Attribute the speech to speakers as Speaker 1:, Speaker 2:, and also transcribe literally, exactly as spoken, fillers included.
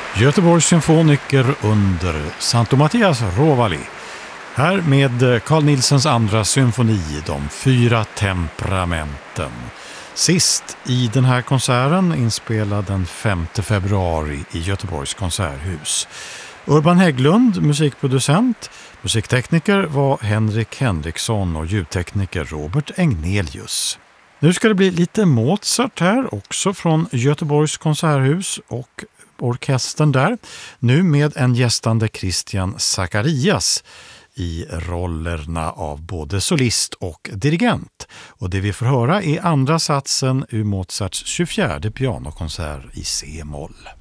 Speaker 1: Göteborgs symfoniker under Santo Mattias Rovali. Här med Carl Nielsens andra symfoni, de fyra temperamenten. Sist i den här konserten, inspelad den femte februari i Göteborgs konserthus. Urban Hägglund, musikproducent. Musiktekniker var Henrik Henriksson och ljudtekniker Robert Egnelius. Nu ska det bli lite Mozart här, också från Göteborgs konserthus och orkestern där. Nu med en gästande Christian Zacharias i rollerna av både solist och dirigent. Och det vi får höra är andra satsen ur Mozarts tjugofjärde pianokonsert i C-moll.